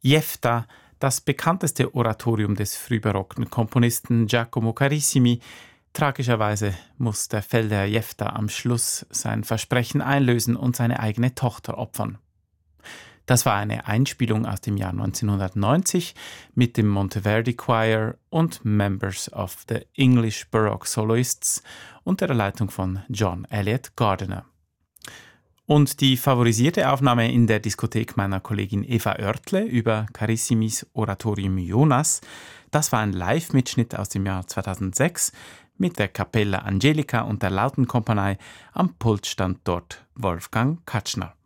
Jefta, das bekannteste Oratorium des frühbarocken Komponisten Giacomo Carissimi. Tragischerweise muss der Feldherr Jefta am Schluss sein Versprechen einlösen und seine eigene Tochter opfern. Das war eine Einspielung aus dem Jahr 1990 mit dem Monteverdi Choir und Members of the English Baroque Soloists unter der Leitung von John Eliot Gardiner. Und die favorisierte Aufnahme in der Diskothek meiner Kollegin Eva Oertle über Carissimis Oratorium Jonas, das war ein Live-Mitschnitt aus dem Jahr 2006 mit der Cappella Angelica und der Lautenkompanie. Am Pult stand dort Wolfgang Katschner.